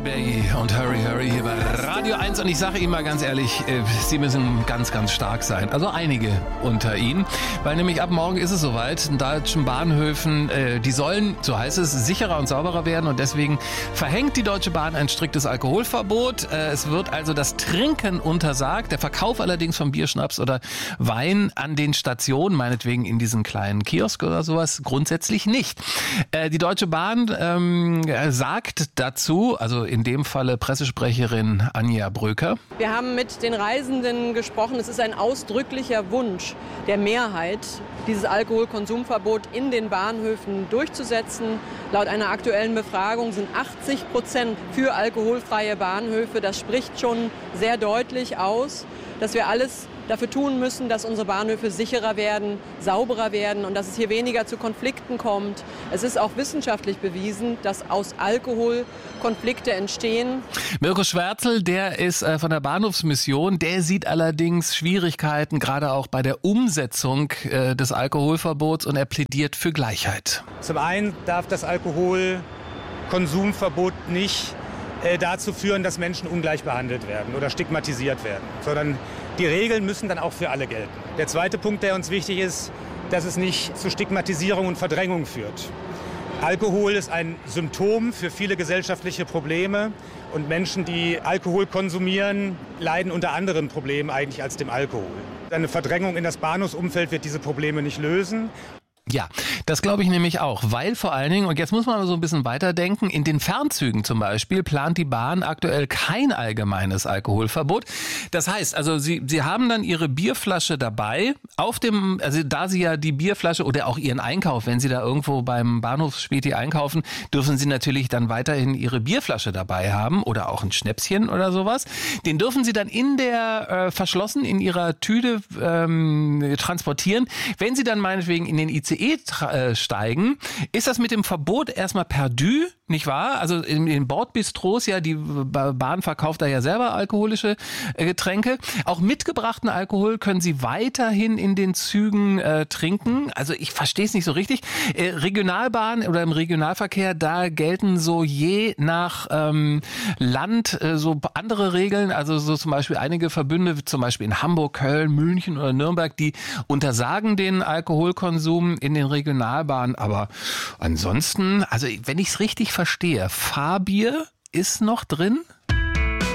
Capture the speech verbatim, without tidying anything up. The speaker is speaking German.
Bergy und Hurry Hurry hier bei Radio eins. Und ich sage Ihnen mal ganz ehrlich, Sie müssen ganz, ganz stark sein. Also einige unter Ihnen. Weil nämlich ab morgen ist es soweit. In deutschen Bahnhöfen, die sollen, so heißt es, sicherer und sauberer werden. Und deswegen verhängt die Deutsche Bahn ein striktes Alkoholverbot. Es wird also das Trinken untersagt. Der Verkauf allerdings von Bier, Schnaps oder Wein an den Stationen, meinetwegen in diesen kleinen Kiosk oder sowas, grundsätzlich nicht. Die Deutsche Bahn ähm, sagt dazu, also in dem Falle Pressesprecherin Anja Bröker: Wir haben mit den Reisenden gesprochen. Es ist ein ausdrücklicher Wunsch der Mehrheit, dieses Alkoholkonsumverbot in den Bahnhöfen durchzusetzen. Laut einer aktuellen Befragung sind achtzig Prozent für alkoholfreie Bahnhöfe. Das spricht schon sehr deutlich aus, dass wir alles dafür tun müssen, dass unsere Bahnhöfe sicherer werden, sauberer werden und dass es hier weniger zu Konflikten kommt. Es ist auch wissenschaftlich bewiesen, dass aus Alkohol Konflikte entstehen. Mirko Schwärzel, der ist von der Bahnhofsmission, der sieht allerdings Schwierigkeiten, gerade auch bei der Umsetzung des Alkoholverbots, und er plädiert für Gleichheit. Zum einen darf das Alkoholkonsumverbot nicht dazu führen, dass Menschen ungleich behandelt werden oder stigmatisiert werden, sondern die Regeln müssen dann auch für alle gelten. Der zweite Punkt, der uns wichtig ist, dass es nicht zu Stigmatisierung und Verdrängung führt. Alkohol ist ein Symptom für viele gesellschaftliche Probleme und Menschen, die Alkohol konsumieren, leiden unter anderen Problemen eigentlich als dem Alkohol. Eine Verdrängung in das Bahnhofsumfeld wird diese Probleme nicht lösen. Ja, das glaube ich nämlich auch, weil vor allen Dingen, und jetzt muss man so ein bisschen weiterdenken, in den Fernzügen zum Beispiel plant die Bahn aktuell kein allgemeines Alkoholverbot. Das heißt, also Sie, Sie haben dann Ihre Bierflasche dabei, auf dem, also da Sie ja die Bierflasche oder auch Ihren Einkauf, wenn Sie da irgendwo beim Bahnhofsspäti einkaufen, dürfen Sie natürlich dann weiterhin Ihre Bierflasche dabei haben oder auch ein Schnäpschen oder sowas. Den dürfen Sie dann in der, äh, verschlossen in Ihrer Tüte ähm, transportieren. Wenn Sie dann meinetwegen in den I C E steigen, ist das mit dem Verbot erstmal perdu, nicht wahr? Also in den Bordbistros, ja, die Bahn verkauft da ja selber alkoholische Getränke. Auch mitgebrachten Alkohol können Sie weiterhin in den Zügen äh, trinken. Also ich verstehe es nicht so richtig. Äh, Regionalbahn oder im Regionalverkehr, da gelten so je nach ähm, Land äh, so andere Regeln. Also so zum Beispiel einige Verbünde, zum Beispiel in Hamburg, Köln, München oder Nürnberg, die untersagen den Alkoholkonsum in den Regionalbahnen. Aber ansonsten, also wenn ich es richtig verstehe, Fahrbier ist noch drin?